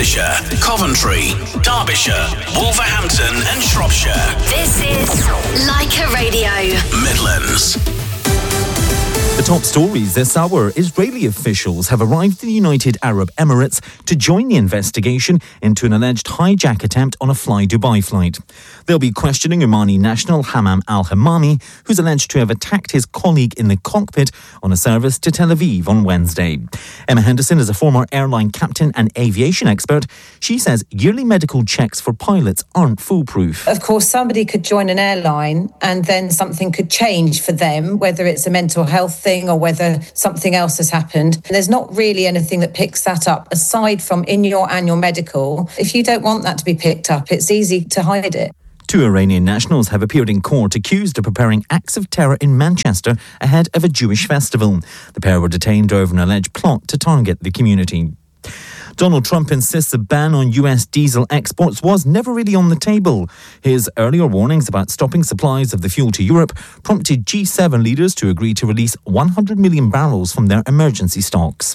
Lancashire, Coventry, Derbyshire, Wolverhampton and Shropshire. This is Leica Radio. Midlands. The top stories this hour. Israeli officials have arrived in the United Arab Emirates to join the investigation into an alleged hijack attempt on a Fly Dubai flight. They'll be questioning Omani national Hammam al-Hammami, who's alleged to have attacked his colleague in the cockpit on a service to Tel Aviv on Wednesday. Emma Henderson is a former airline captain and aviation expert. She says yearly medical checks for pilots aren't foolproof. Of course, somebody could join an airline and then something could change for them, whether it's a mental health thing or whether something else has happened. And there's not really anything that picks that up aside from in your annual medical. If you don't want that to be picked up, it's easy to hide it. Two Iranian nationals have appeared in court accused of preparing acts of terror in Manchester ahead of a Jewish festival. The pair were detained over an alleged plot to target the community. Donald Trump insists a ban on US diesel exports was never really on the table. His earlier warnings about stopping supplies of the fuel to Europe prompted G7 leaders to agree to release 100 million barrels from their emergency stocks.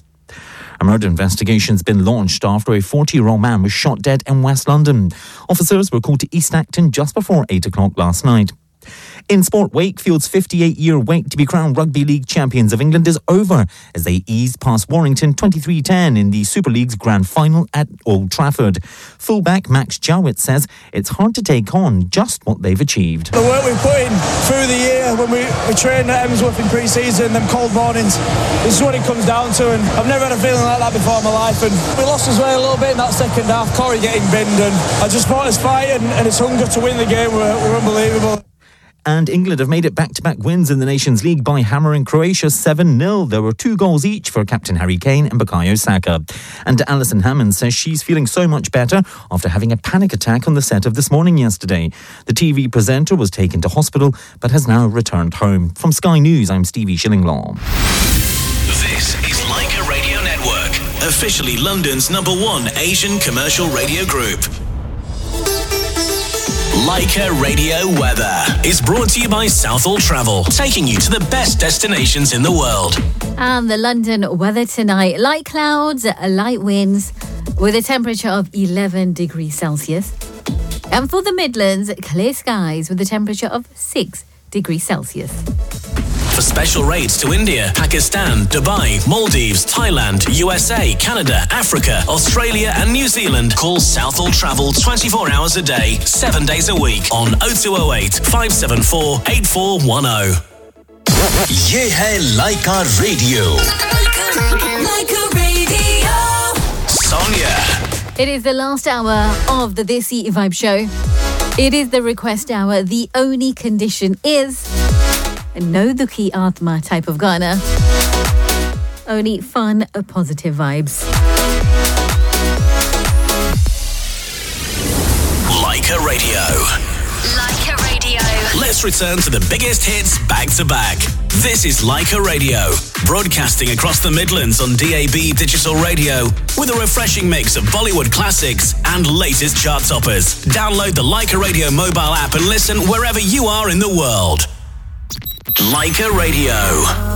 A murder investigation's been launched after a 40-year-old man was shot dead in West London. Officers were called to East Acton just before 8 o'clock last night. In sport, Wakefield's 58-year wait to be crowned Rugby League champions of England is over as they eased past Warrington 23-10 in the Super League's grand final at Old Trafford. Fullback Max Jowett says it's hard to take on just what they've achieved. The work we've put in through the year when we trained at Emsworth in pre-season, them cold mornings, this is what it comes down to, and I've never had a feeling like that before in my life. And we lost as well a little bit in that second half, Corey getting binned, and I just thought his fight and his hunger to win the game were unbelievable. And England have made it back-to-back wins in the Nations League by hammering Croatia 7-0. There were 2 goals each for captain Harry Kane and Bukayo Saka. And Alison Hammond says she's feeling so much better after having a panic attack on the set of This Morning yesterday. The TV presenter was taken to hospital but has now returned home. From Sky News, I'm Stevie Shillinglaw. This is Leica Radio Network, officially London's #1 Asian commercial radio group. Leica Radio Weather is brought to you by Southall Travel, taking you to the best destinations in the world. And the London weather tonight, light clouds, light winds, with a temperature of 11 degrees Celsius. And for the Midlands, clear skies with a temperature of 6 degrees Celsius. For special rates to India, Pakistan, Dubai, Maldives, Thailand, USA, Canada, Africa, Australia and New Zealand, call Southall Travel 24 hours a day, 7 days a week on 0208 574 8410. ये है Leica Radio. Leica Radio. Sonia. It is the last hour of the Desi Vibe Show. It is the request hour. The only condition is no Dukhi Atma type of Ghana. Only fun, positive vibes. Leica Radio. Leica Radio. Let's return to the biggest hits back to back. This is Leica Radio, broadcasting across the Midlands on DAB digital radio with a refreshing mix of Bollywood classics and latest chart toppers. Download the Leica Radio mobile app and listen wherever you are in the world. Leica Radio.